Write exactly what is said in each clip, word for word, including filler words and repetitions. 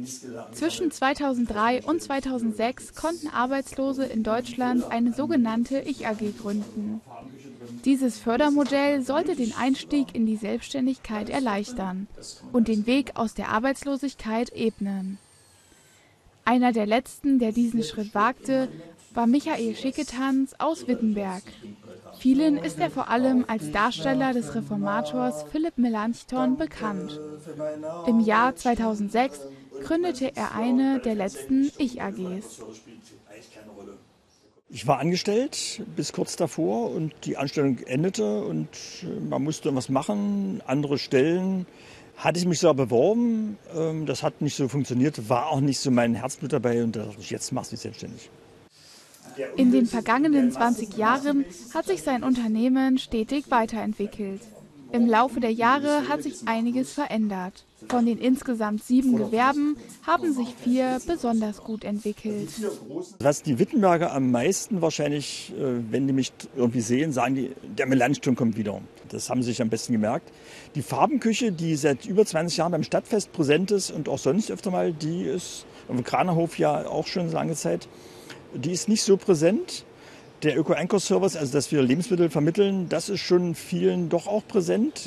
Zwischen zweitausenddrei und zweitausendsechs konnten Arbeitslose in Deutschland eine sogenannte Ich-A G gründen. Dieses Fördermodell sollte den Einstieg in die Selbstständigkeit erleichtern und den Weg aus der Arbeitslosigkeit ebnen. Einer der letzten, der diesen Schritt wagte, war Michael Schicketanz aus Wittenberg. Vielen ist er vor allem als Darsteller des Reformators Philipp Melanchthon bekannt. Im Jahr zweitausendsechs gründete er eine der letzten Ich-A Gs. Ich war angestellt bis kurz davor und die Anstellung endete und man musste was machen, andere Stellen. Hatte ich mich sogar beworben, das hat nicht so funktioniert, war auch nicht so mein Herzblut dabei und da dachte ich, jetzt machst du dich selbstständig. In den vergangenen zwanzig Jahren hat sich sein Unternehmen stetig weiterentwickelt. Im Laufe der Jahre hat sich einiges verändert. Von den insgesamt sieben Gewerben haben sich vier besonders gut entwickelt. Was die Wittenberger am meisten wahrscheinlich, wenn die mich irgendwie sehen, sagen die, der Melanchthon kommt wieder. Das haben sie sich am besten gemerkt. Die Farbenküche, die seit über zwanzig Jahren beim Stadtfest präsent ist und auch sonst öfter mal, die ist am Kranerhof ja auch schon lange Zeit, die ist nicht so präsent. Der Öko-Einkaufsservice, also dass wir Lebensmittel vermitteln, das ist schon vielen doch auch präsent.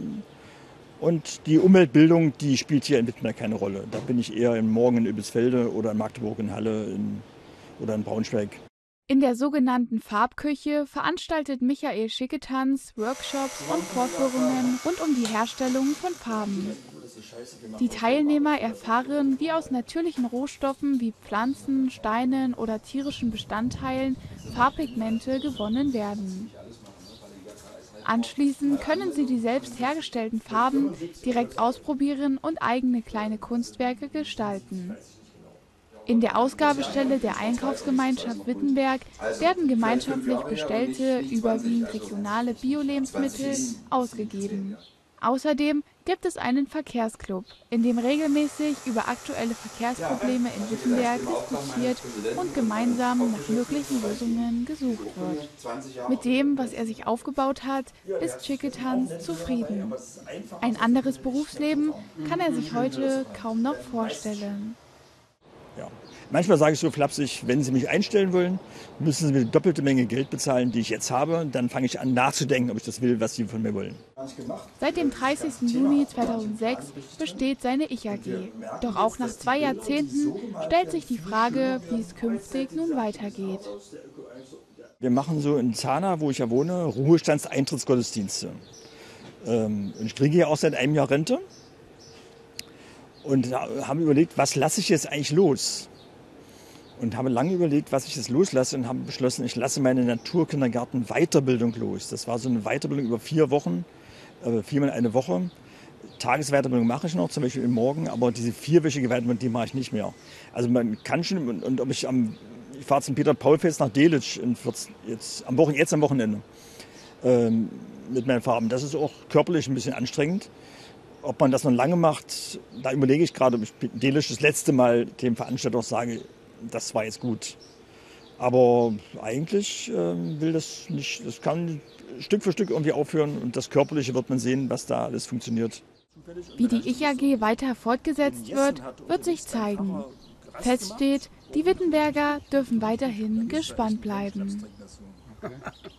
Und die Umweltbildung, die spielt hier in Wittenberg keine Rolle. Da bin ich eher in Morgen in Übelsfelde oder in Magdeburg in Halle in, oder in Braunschweig. In der sogenannten Farbküche veranstaltet Michael Schicketanz Workshops und Vorführungen rund um die Herstellung von Farben. Die Teilnehmer erfahren, wie aus natürlichen Rohstoffen wie Pflanzen, Steinen oder tierischen Bestandteilen Farbpigmente gewonnen werden. Anschließend können sie die selbst hergestellten Farben direkt ausprobieren und eigene kleine Kunstwerke gestalten. In der Ausgabestelle der Einkaufsgemeinschaft Wittenberg werden gemeinschaftlich bestellte, überwiegend regionale Bio-Lebensmittel ausgegeben. Außerdem gibt es einen Verkehrsclub, in dem regelmäßig über aktuelle Verkehrsprobleme in Wittenberg diskutiert und gemeinsam nach möglichen Lösungen gesucht wird. Mit dem, was er sich aufgebaut hat, ist Schicketanz zufrieden. Ein anderes Berufsleben kann er sich heute kaum noch vorstellen. Ja. Manchmal sage ich so flapsig, wenn Sie mich einstellen wollen, müssen Sie mir die doppelte Menge Geld bezahlen, die ich jetzt habe. Dann fange ich an nachzudenken, ob ich das will, was Sie von mir wollen. Seit dem dreißigsten Juni zweitausendsechs besteht seine Ich-A G. Doch auch nach zwei Jahrzehnten stellt sich die Frage, wie es künftig nun weitergeht. Wir machen so in Zahna, wo ich ja wohne, Ruhestandseintrittsgottesdienste. Und ich kriege ja auch seit einem Jahr Rente. Und haben überlegt, was lasse ich jetzt eigentlich los? Und habe lange überlegt, was ich jetzt loslasse und habe beschlossen, ich lasse meine Naturkindergarten-Weiterbildung los. Das war so eine Weiterbildung über vier Wochen, äh, viermal eine Woche. Tagesweiterbildung mache ich noch, zum Beispiel im Morgen, aber diese vierwöchige Weiterbildung, die mache ich nicht mehr. Also man kann schon, und, und ob ich am, ich fahre zum Peter-Paul-Fest nach Delitzsch in vierzehn, jetzt, am Wochen, jetzt am Wochenende ähm, mit meinen Farben. Das ist auch körperlich ein bisschen anstrengend. Ob man das noch lange macht, da überlege ich gerade, ob ich Delitzsch das letzte Mal dem Veranstalter auch sage, das war jetzt gut. Aber eigentlich äh, will das nicht, das kann Stück für Stück irgendwie aufhören und das Körperliche wird man sehen, was da alles funktioniert. Wie die Ich-A G weiter fortgesetzt wird, wird sich zeigen. Fest steht, die Wittenberger dürfen weiterhin gespannt bleiben.